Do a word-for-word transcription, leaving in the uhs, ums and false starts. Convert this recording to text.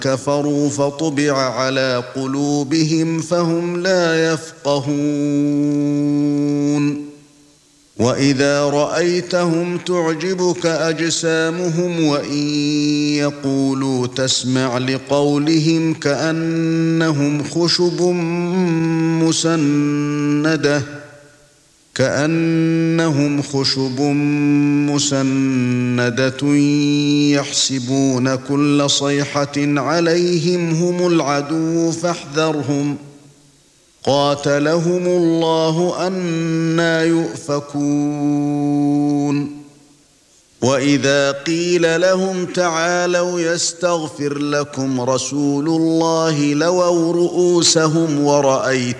كفروا فطبع على قلوبهم فهم لا يفقهون وإذا رأيتهم تعجبك أجسامهم وإن يقولوا تسمع لقولهم كأنهم خشب مسندة كأنهم خشب مسندة يحسبون كل صيحة عليهم هم العدو فاحذرهم قاتلهم الله أنى يؤفكون وإذا قيل لهم تعالوا يستغفر لكم رسول الله لووا رؤوسهم ورأيت